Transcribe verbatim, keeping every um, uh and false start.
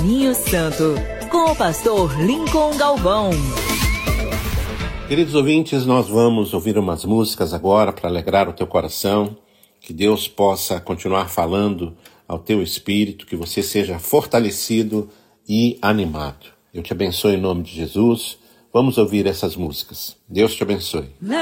Caminho Santo, com o pastor Lincoln Galvão. Queridos ouvintes, nós vamos ouvir umas músicas agora para alegrar o teu coração, que Deus possa continuar falando ao teu espírito, que você seja fortalecido e animado. Eu te abençoe em nome de Jesus. Vamos ouvir essas músicas. Deus te abençoe.